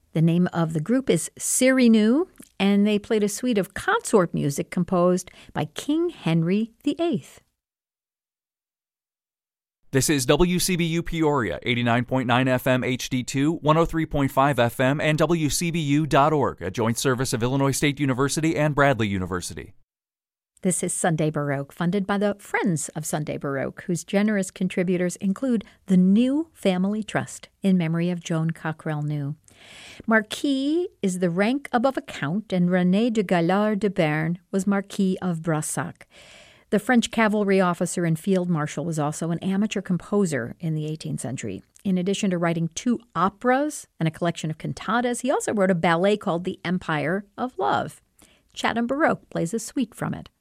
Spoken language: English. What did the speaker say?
The name of the group is Cyrinu, and they played a suite of consort music composed by King Henry VIII. This is WCBU Peoria, 89.9 FM HD2, 103.5 FM, and WCBU.org, a joint service of Illinois State University and Bradley University. This is Sunday Baroque, funded by the Friends of Sunday Baroque, whose generous contributors include the New Family Trust in memory of Joan Cockrell New. Marquis is the rank above a count, and René de Gaillard de Berne was Marquis of Brassac. The French cavalry officer and field marshal was also an amateur composer in the 18th century. In addition to writing 2 operas and a collection of cantatas, he also wrote a ballet called The Empire of Love. Chatham Baroque plays a suite from it.